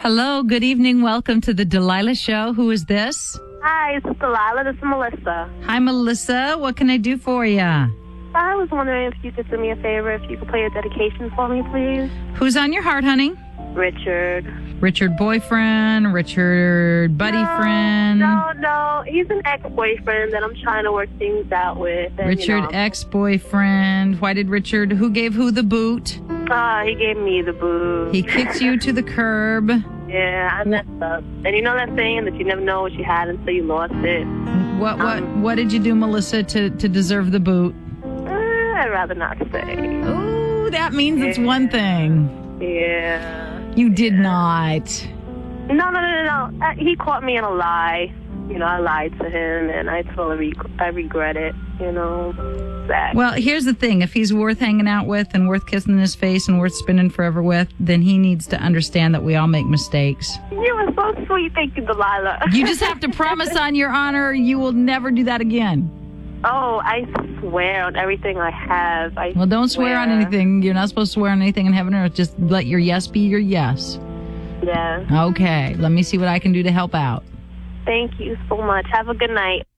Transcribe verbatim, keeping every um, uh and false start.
Hello, good evening. Welcome to the Delilah Show. Who is this? Hi, this is Delilah. This is Melissa. Hi, Melissa. What can I do for you? I was wondering if you could do me a favor, if you could play a dedication for me, please. Who's on your heart, honey? Richard. Richard boyfriend, Richard buddy no, friend. No, no. He's an ex-boyfriend that I'm trying to work things out with. And, Richard you know, ex-boyfriend. Why did Richard, who gave who the boot? Uh, he gave me the boot. He kicked you to the curb. Yeah, I messed up. And you know that saying that you never know what you had until you lost it? What what Um, what did you do, Melissa, to, to deserve the boot? Uh, I'd rather not say. Ooh, that means it's Yeah. one thing. Yeah. You did not. No, no, no, no, no. Uh, he caught me in a lie. You know, I lied to him, and I totally reg- I regret it, you know. That. Well, here's the thing. If he's worth hanging out with and worth kissing his face and worth spending forever with, then he needs to understand that we all make mistakes. You were so sweet. Thank you, Delilah. You just have to promise on your honor you will never do that again. Oh, I swear on everything I have. I Well, don't swear on anything. You're not supposed to swear on anything in heaven or earth. Just let your yes be your yes. Yeah. Okay. Let me see what I can do to help out. Thank you so much. Have a good night.